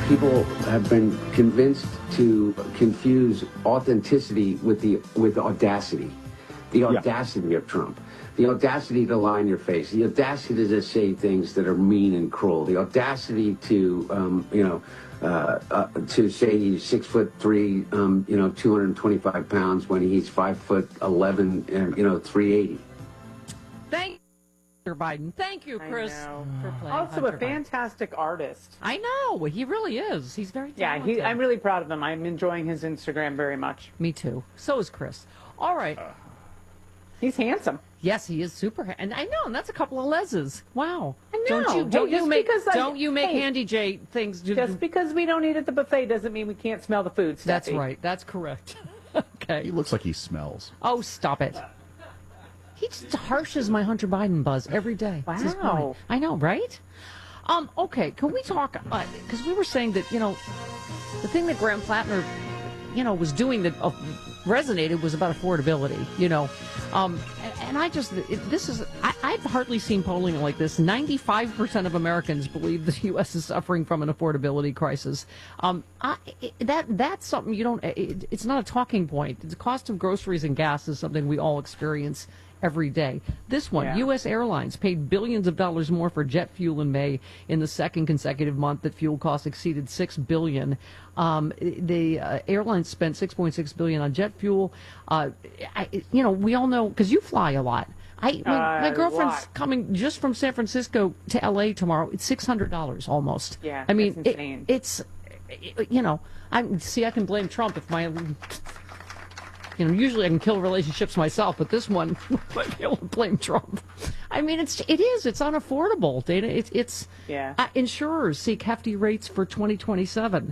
People have been convinced to confuse authenticity with audacity. The audacity of Trump. The audacity to lie in your face. The audacity to say things that are mean and cruel. The audacity to, to say he's 6'3", 225 pounds when he's 5'11", 380. Thank you, Mr. Biden. Thank you, Chris, for playing Also Hunter a fantastic artist. I know. He really is. He's very talented. Yeah, I'm really proud of him. I'm enjoying his Instagram very much. Me too. So is Chris. All right. He's handsome. Yes, he is super. And I know, and that's a couple of leses. Wow. I know. Don't you make Handy J things. Just because we don't eat at the buffet doesn't mean we can't smell the food, Steffi. That's right. That's correct. Okay. He looks like he smells. Oh, stop it. He just harshes my Hunter Biden buzz every day. Wow. I know, right? Okay, can we talk, because we were saying that, the thing that Graham Plattner, was doing that resonated was about affordability, and I just, I've hardly seen polling like this. 95% of Americans believe the U.S. is suffering from an affordability crisis. That's something you don't, it's not a talking point. The cost of groceries and gas is something we all experience every day. This one, U.S. Airlines paid billions of dollars more for jet fuel in May in the second consecutive month that fuel costs exceeded $6 billion. The airlines spent $6.6 billion on jet fuel. We all know, because you fly a lot. My girlfriend's coming just from San Francisco to L.A. tomorrow. It's $600 almost. Yeah, I mean, it's insane. I can blame Trump if my... usually I can kill relationships myself, but this one, I might be able to blame Trump. I mean, it's unaffordable, Dana. Insurers seek hefty rates for 2027.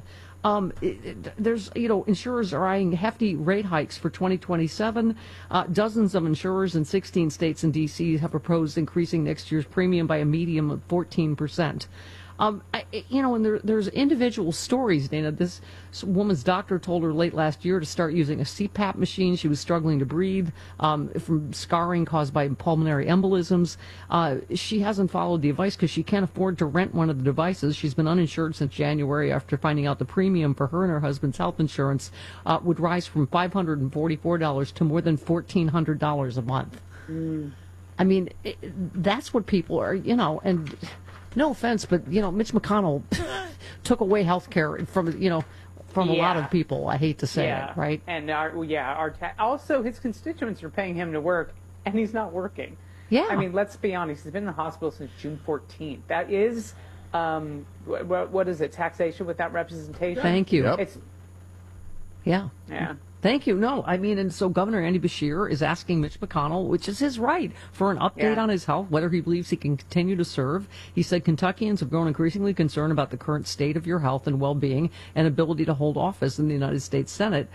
Insurers are eyeing hefty rate hikes for 2027. Dozens of insurers in 16 states and D.C. have proposed increasing next year's premium by a median of 14%. And there's individual stories, Dana. This woman's doctor told her late last year to start using a CPAP machine. She was struggling to breathe from scarring caused by pulmonary embolisms. She hasn't followed the advice because she can't afford to rent one of the devices. She's been uninsured since January after finding out the premium for her and her husband's health insurance would rise from $544 to more than $1,400 a month. I mean, that's what people are, and... No offense, but, Mitch McConnell took away health care from a lot of people. I hate to say it, right? And also his constituents are paying him to work, and he's not working. Yeah. I mean, let's be honest. He's been in the hospital since June 14th. That is, what is it, taxation without representation? Thank you. Yep. Yeah. Thank you. No, I mean, and so Governor Andy Beshear is asking Mitch McConnell, which is his right, for an update on his health, whether he believes he can continue to serve. He said Kentuckians have grown increasingly concerned about the current state of your health and well-being and ability to hold office in the United States Senate.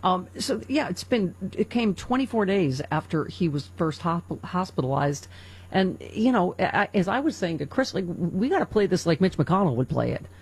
It came 24 days after he was first hospitalized. And, as I was saying to Chris, we got to play this like Mitch McConnell would play it.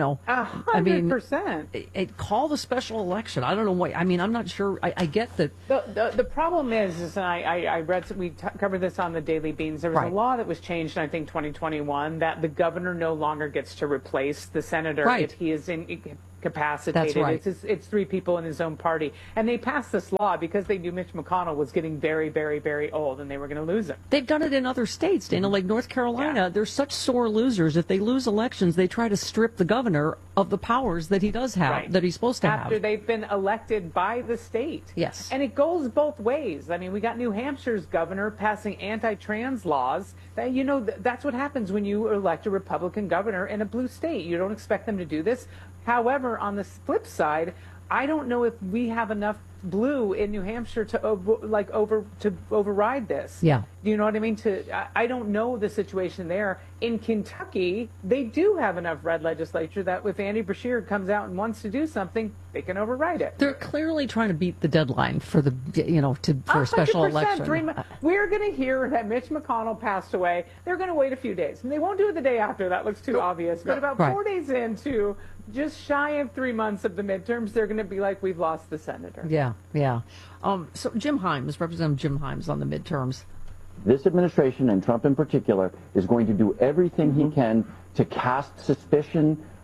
100%. Call the special election. I don't know why. I mean, I'm not sure. I get that. The problem is I read, we covered this on the Daily Beans. There was a law that was changed in, I think, 2021 that the governor no longer gets to replace the senator if he is incapacitated. That's right. It's three people in his own party. And they passed this law because they knew Mitch McConnell was getting very, very, very old and they were going to lose him. They've done it in other states, Dana, like North Carolina. They're such sore losers. If they lose elections, they try to strip the governor of the powers that he does have, that he's supposed to have. After they've been elected by the state. Yes. And it goes both ways. I mean, we got New Hampshire's governor passing anti-trans laws. That's what happens when you elect a Republican governor in a blue state. You don't expect them to do this. However, on the flip side, I don't know if we have enough blue in New Hampshire to override this. Yeah. Do you know what I mean? I don't know the situation there. In Kentucky, they do have enough red legislature that if Andy Beshear comes out and wants to do something, they can override it. They're clearly trying to beat the deadline for the for a special election. We're going to hear that Mitch McConnell passed away. They're going to wait a few days, and they won't do it the day after. That looks too obvious. But about 4 days into, just shy of 3 months of the midterms, they're going to be like, we've lost the senator. Yeah. So Jim Himes, Representative Jim Himes, on the midterms. This administration, and Trump in particular, is going to do everything he can to cast suspicion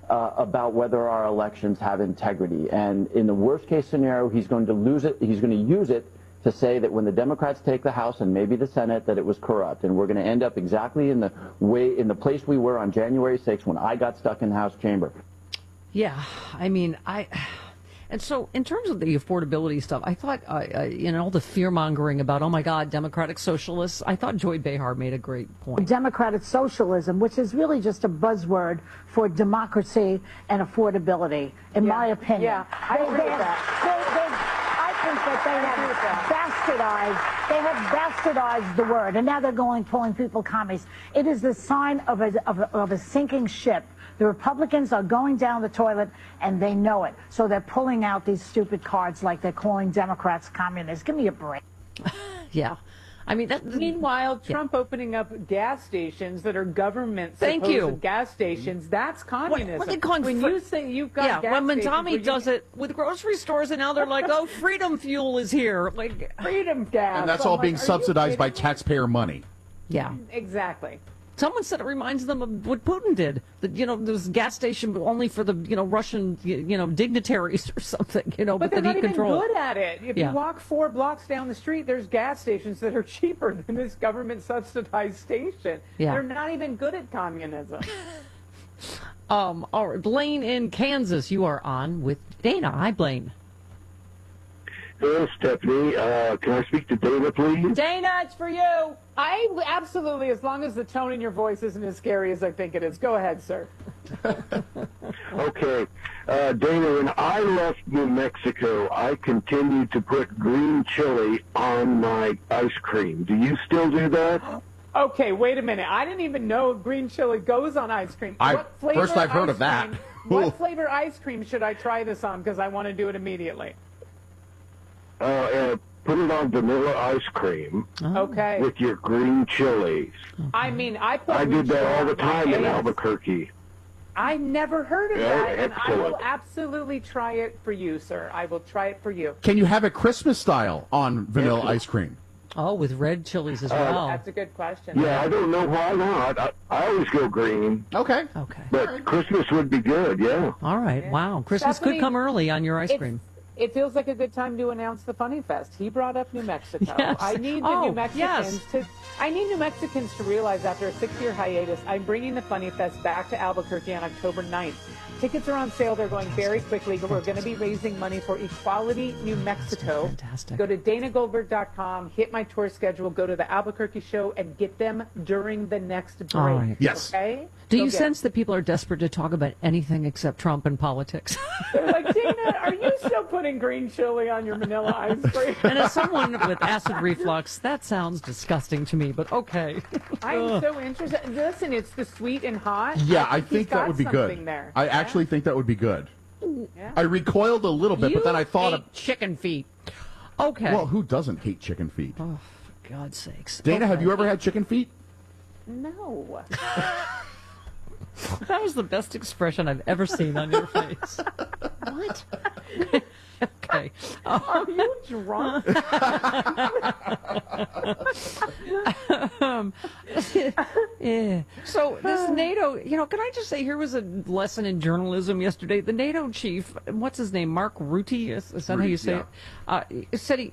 about whether our elections have integrity. And in the worst case scenario, he's going to lose it. He's going to use it to say that when the Democrats take the House and maybe the Senate, that it was corrupt. And we're going to end up exactly in the place we were on January 6th when I got stuck in the House chamber. Yeah, I mean, and so in terms of the affordability stuff, I thought, all the fear-mongering about, oh, my God, democratic socialists, I thought Joy Behar made a great point. Democratic socialism, which is really just a buzzword for democracy and affordability, in my opinion. Yeah, I agree with that. I think that they have bastardized the word, and now they're pulling people commies. It is the sign of a sinking ship. The Republicans are going down the toilet, and they know it. So they're pulling out these stupid cards like they're calling Democrats communists. Give me a break. Yeah. I mean, meanwhile, Trump opening up gas stations that are government-supposed gas stations, that's communism. What are they calling when you say you've got gas when stations Tommy does it with grocery stores, and now they're like, oh, freedom fuel is here. Like freedom gas. And that's all being subsidized by taxpayer money. Yeah. Exactly. Someone said it reminds them of what Putin did. That there was a gas station only for the Russian dignitaries or something. But they're that he not even controlled. good at it. If you walk 4 blocks down the street, there's gas stations that are cheaper than this government subsidized station. Yeah. They're not even good at communism. All right, Blaine in Kansas, you are on with Dana. Hi, Blaine. Hello, Stephanie. Can I speak to Dana, please? Dana, it's for you. I absolutely, as long as the tone in your voice isn't as scary as I think it is. Go ahead, sir. Okay. Dana, when I left New Mexico, I continued to put green chili on my ice cream. Do you still do that? Okay, wait a minute. I didn't even know green chili goes on ice cream. First I've heard of that. What flavor ice cream should I try this on? Because I want to do it immediately. Put it on vanilla ice cream. Okay. With your green chilies. I mean, I did that all the time in Albuquerque. I never heard of that, and I will excellent. absolutely try it for you, sir. I will try it for you. Can you have it Christmas style on vanilla ice cream? Oh, with red chilies as well. That's a good question. Yeah, I don't know why not. I always go green. Okay. But Christmas would be good, yeah. All right. Yeah. Wow. Christmas could come early on your ice cream. It feels like a good time to announce the Funny Fest. He brought up New Mexico. Yes. I need the New Mexicans New Mexicans to realize after a 6-year hiatus, I'm bringing the Funny Fest back to Albuquerque on October 9th. Tickets are on sale. They're going very quickly. We're going to be raising money for Equality New Mexico. Fantastic. Go to DanaGoldberg.com, hit my tour schedule, go to the Albuquerque show, and get them during the next break. All right. Yes. Okay? Do you sense that people are desperate to talk about anything except Trump and politics? They're like, Dana, are you still putting green chili on your vanilla ice cream? And as someone with acid reflux, that sounds disgusting to me, but okay. I'm so interested. Listen, it's the sweet and hot. Yeah, I think that would be good. There. I actually think that would be good. Yeah. I recoiled a little bit, but then I thought of chicken feet. Okay. Well, who doesn't hate chicken feet? Oh, for God's sakes. Dana, have you ever had chicken feet? No. That was the best expression I've ever seen on your face. What? Okay. Are you drunk? Yeah. So this NATO, can I just say, here was a lesson in journalism yesterday. The NATO chief, what's his name, Mark Rutte, is that how you say it? Said